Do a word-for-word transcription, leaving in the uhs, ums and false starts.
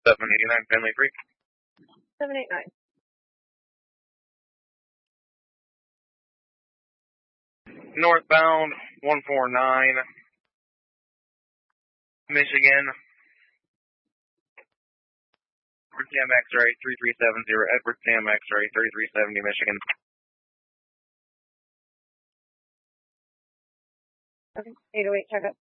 seven eighty-nine Family Creek. seven eighty-nine. Northbound one forty-nine, Michigan. Edward Sam X-ray three three seven zero, Edward Sam X-ray thirty-three seventy, Michigan. Okay, eight oh eight, check up.